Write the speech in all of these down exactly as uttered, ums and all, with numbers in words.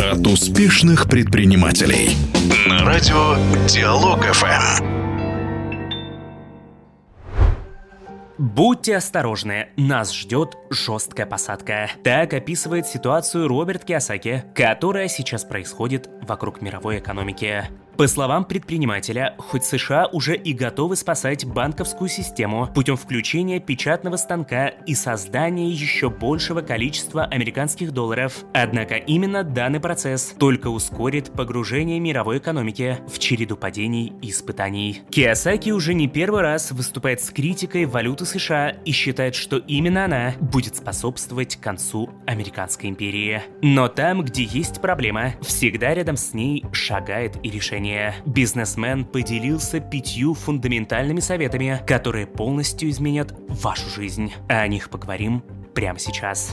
От успешных предпринимателей. На радио Диалог эф эм. Будьте осторожны, нас ждет жесткая посадка. Так описывает ситуацию Роберт Кийосаки, которая сейчас происходит вокруг мировой экономики. По словам предпринимателя, хоть США уже и готовы спасать банковскую систему путем включения печатного станка и создания еще большего количества американских долларов, однако именно данный процесс только ускорит погружение мировой экономики в череду падений и испытаний. Кийосаки уже не первый раз выступает с критикой валюты США и считает, что именно она будет способствовать концу американской империи. Но там, где есть проблема, всегда рядом с ней шагает и решение. Бизнесмен поделился пятью фундаментальными советами, которые полностью изменят вашу жизнь. О них поговорим прямо сейчас.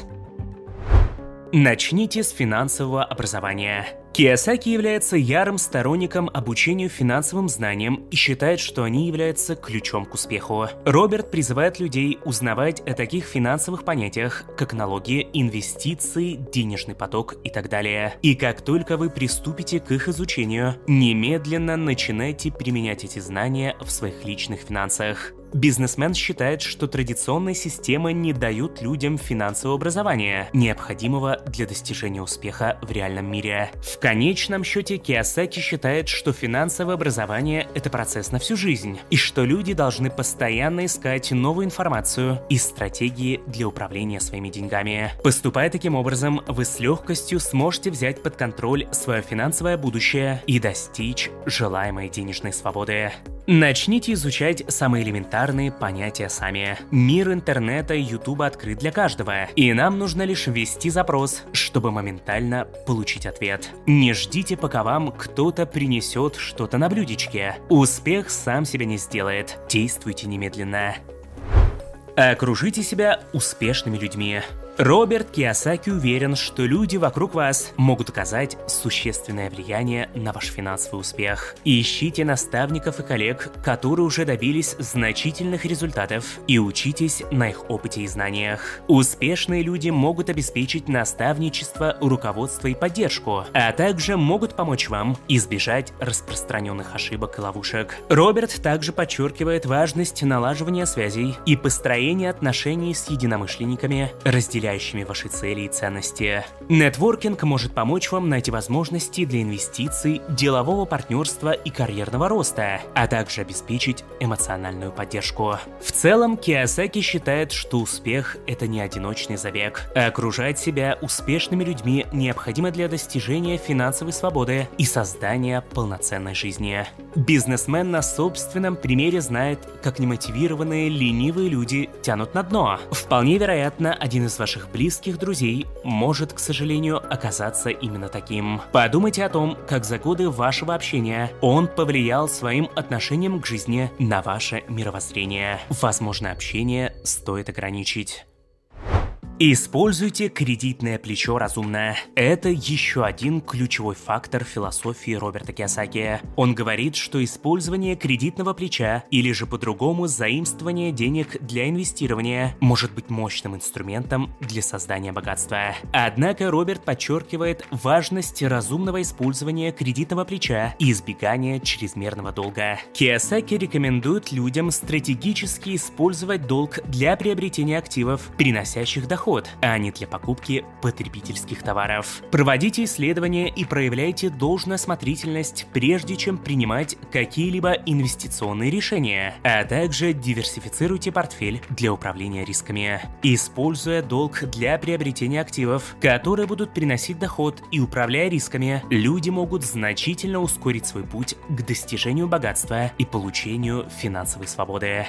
Начните с финансового образования. Кийосаки является ярым сторонником обучению финансовым знаниям и считает, что они являются ключом к успеху. Роберт призывает людей узнавать о таких финансовых понятиях, как налоги, инвестиции, денежный поток и так далее. И как только вы приступите к их изучению, немедленно начинайте применять эти знания в своих личных финансах. Бизнесмен считает, что традиционные системы не дают людям финансового образования, необходимого для достижения успеха в реальном мире. В конечном счете Кийосаки считает, что финансовое образование – это процесс на всю жизнь, и что люди должны постоянно искать новую информацию и стратегии для управления своими деньгами. Поступая таким образом, вы с легкостью сможете взять под контроль свое финансовое будущее и достичь желаемой денежной свободы. Начните изучать самые элементарные понятия сами. Мир интернета и ютуба открыт для каждого, и нам нужно лишь ввести запрос, чтобы моментально получить ответ. Не ждите, пока вам кто-то принесет что-то на блюдечке. Успех сам себя не сделает. Действуйте немедленно. Окружите себя успешными людьми. Роберт Кийосаки уверен, что люди вокруг вас могут оказать существенное влияние на ваш финансовый успех. Ищите наставников и коллег, которые уже добились значительных результатов, и учитесь на их опыте и знаниях. Успешные люди могут обеспечить наставничество, руководство и поддержку, а также могут помочь вам избежать распространенных ошибок и ловушек. Роберт также подчеркивает важность налаживания связей и построения отношений с единомышленниками, разделяющими ваши цели и ценности. Нетворкинг может помочь вам найти возможности для инвестиций, делового партнерства и карьерного роста, а также обеспечить эмоциональную поддержку. В целом, Кийосаки считает, что успех – это не одиночный забег, а окружать себя успешными людьми необходимо для достижения финансовой свободы и создания полноценной жизни. Бизнесмен на собственном примере знает, как немотивированные, ленивые люди тянут на дно. Вполне вероятно, один из ваших близких друзей может, к сожалению, оказаться именно таким. Подумайте о том, как за годы вашего общения он повлиял своим отношением к жизни на ваше мировоззрение. Возможно, общение стоит ограничить. Используйте кредитное плечо разумно. Это еще один ключевой фактор философии Роберта Кийосаки. Он говорит, что использование кредитного плеча или же по-другому заимствование денег для инвестирования может быть мощным инструментом для создания богатства. Однако Роберт подчеркивает важность разумного использования кредитного плеча и избегания чрезмерного долга. Кийосаки рекомендует людям стратегически использовать долг для приобретения активов, приносящих доход, а не для покупки потребительских товаров. Проводите исследования и проявляйте должную осмотрительность, прежде чем принимать какие-либо инвестиционные решения, а также диверсифицируйте портфель для управления рисками. Используя долг для приобретения активов, которые будут приносить доход, и управляя рисками, люди могут значительно ускорить свой путь к достижению богатства и получению финансовой свободы.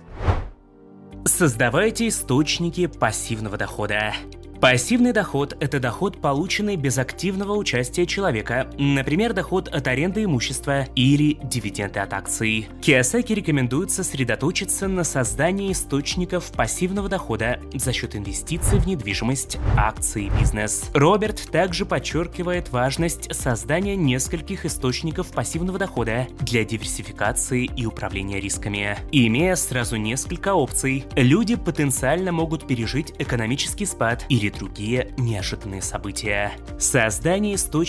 Создавайте источники пассивного дохода. Пассивный доход – это доход, полученный без активного участия человека, например, доход от аренды имущества или дивиденды от акций. Кийосаки рекомендует сосредоточиться на создании источников пассивного дохода за счет инвестиций в недвижимость, акции и бизнес. Роберт также подчеркивает важность создания нескольких источников пассивного дохода для диверсификации и управления рисками. Имея сразу несколько опций, люди потенциально могут пережить экономический спад или другие неожиданные события. Создание источников